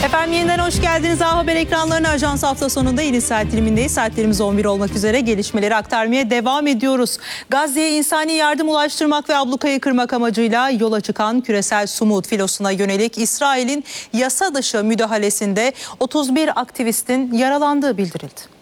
Efendim yeniden hoş geldiniz. A Haber ekranlarına Ajans hafta sonunda yeni saat dilimindeyiz. Saatlerimiz 11 olmak üzere gelişmeleri aktarmaya devam ediyoruz. Gazze'ye insani yardım ulaştırmak ve ablukayı kırmak amacıyla yola çıkan küresel Sumud filosuna yönelik İsrail'in yasa dışı müdahalesinde 31 aktivistin yaralandığı bildirildi.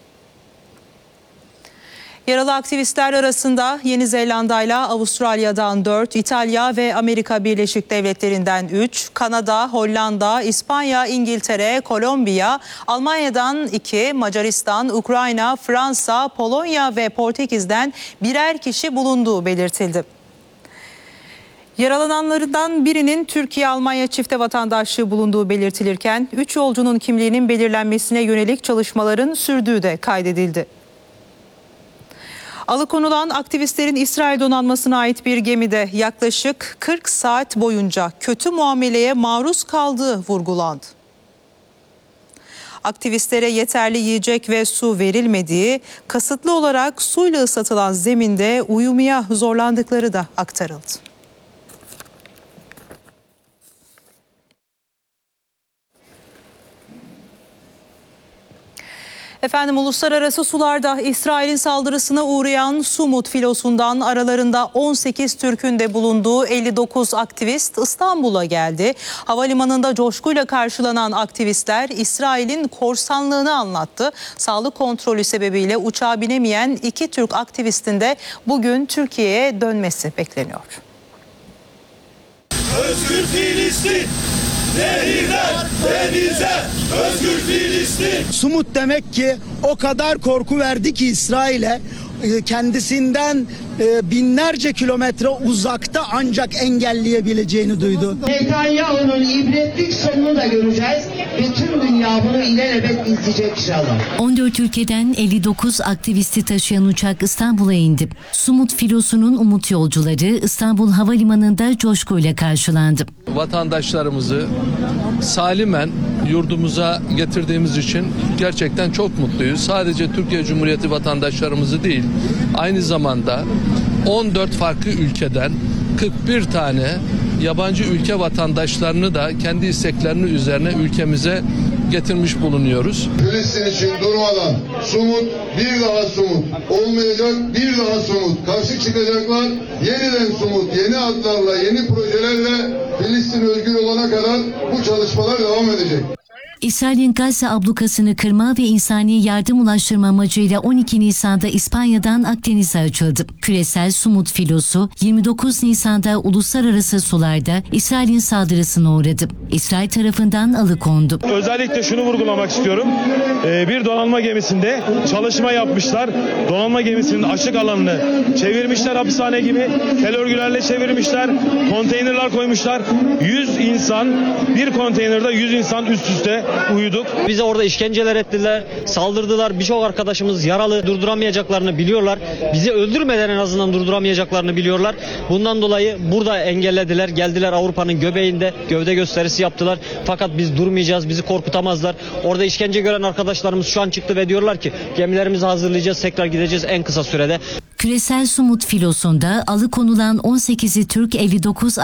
Yaralı aktivistler arasında Yeni Zelanda'yla Avustralya'dan 4, İtalya ve Amerika Birleşik Devletleri'nden 3, Kanada, Hollanda, İspanya, İngiltere, Kolombiya, Almanya'dan 2, Macaristan, Ukrayna, Fransa, Polonya ve Portekiz'den birer kişi bulunduğu belirtildi. Yaralananlardan birinin Türkiye-Almanya çifte vatandaşlığı bulunduğu belirtilirken 3 yolcunun kimliğinin belirlenmesine yönelik çalışmaların sürdüğü de kaydedildi. Alıkonulan aktivistlerin İsrail donanmasına ait bir gemide yaklaşık 40 saat boyunca kötü muameleye maruz kaldığı vurgulandı. Aktivistlere yeterli yiyecek ve su verilmediği, kasıtlı olarak suyla ıslatılan zeminde uyumaya zorlandıkları da aktarıldı. Efendim uluslararası sularda İsrail'in saldırısına uğrayan Sumud filosundan aralarında 18 Türk'ün de bulunduğu 59 aktivist İstanbul'a geldi. Havalimanında coşkuyla karşılanan aktivistler İsrail'in korsanlığını anlattı. Sağlık kontrolü sebebiyle uçağa binemeyen 2 Türk aktivistin de bugün Türkiye'ye dönmesi bekleniyor. Özgür Filistin! Nehirler, denize, özgür Filistin. Sumud demek ki o kadar korku verdi ki İsrail'e, kendisinden binlerce kilometre uzakta ancak engelleyebileceğini duydu. Netanyahu'nun ibretlik sonunu da göreceğiz ve tüm dünya bunu ilelebet izleyecek inşallah. 14 ülkeden 59 aktivisti taşıyan uçak İstanbul'a indi. Sumud filosunun umut yolcuları İstanbul Havalimanı'nda coşkuyla karşılandı. Vatandaşlarımızı salimen yurdumuza getirdiğimiz için gerçekten çok mutluyuz. Sadece Türkiye Cumhuriyeti vatandaşlarımızı değil, aynı zamanda 14 farklı ülkeden 41 tane yabancı ülke vatandaşlarını da kendi isteklerinin üzerine ülkemize getirmiş bulunuyoruz. Filistin için durmadan Sumud, bir daha Sumud, olmayacak bir daha Sumud. Karşı çıkacaklar, yeniden Sumud, yeni adlarla, yeni projelerle Filistin özgür olana kadar bu çalışmalar devam edecek. İsrail'in Gazze ablukasını kırma ve insani yardım ulaştırma amacıyla 12 Nisan'da İspanya'dan Akdeniz'e açıldı. Küresel Sumud filosu 29 Nisan'da uluslararası sularda İsrail'in saldırısına uğradı. İsrail tarafından alıkondu. Özellikle şunu vurgulamak istiyorum. Bir donanma gemisinde çalışma yapmışlar. Donanma gemisinin açık alanını çevirmişler, hapishane gibi. Tel örgülerle çevirmişler. Konteynerler koymuşlar. 100 insan, bir konteynerde 100 insan üst üste uyuduk. Bize orada işkenceler ettiler, saldırdılar. Birçok arkadaşımız yaralı, durduramayacaklarını biliyorlar. Bizi öldürmeden en azından durduramayacaklarını biliyorlar. Bundan dolayı burada engellediler. Geldiler Avrupa'nın göbeğinde gövde gösterisi yaptılar. Fakat biz durmayacağız, bizi korkutamazlar. Orada işkence gören arkadaşlarımız şu an çıktı ve diyorlar ki gemilerimizi hazırlayacağız, tekrar gideceğiz en kısa sürede. Küresel Sumud filosunda alıkonulan 18'i Türk, 59